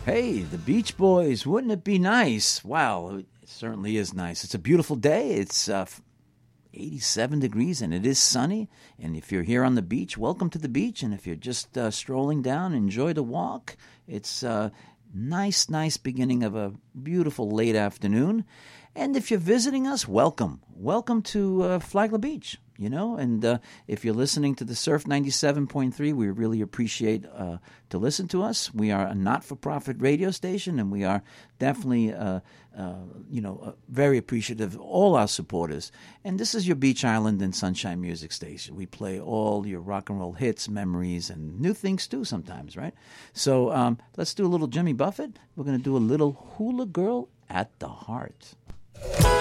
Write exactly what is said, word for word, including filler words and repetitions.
Hey, the Beach Boys, wouldn't it be nice? Wow, it certainly is nice. It's a beautiful day. It's uh, eighty-seven degrees and it is sunny. And if you're here on the beach, welcome to the beach. And if you're just uh, strolling down, enjoy the walk. It's a nice, nice beginning of a beautiful late afternoon. And if you're visiting us, welcome. Welcome to uh, Flagler Beach, you know. And uh, if you're listening to the Surf ninety-seven point three, we really appreciate uh, to listen to us. We are a not-for-profit radio station, and we are definitely, uh, uh, you know, uh, very appreciative of all our supporters. And this is your Beach Island and Sunshine Music Station. We play all your rock and roll hits, memories, and new things too sometimes, right? So um, let's do a little Jimmy Buffett. We're going to do a little Hula Girl at the Heart.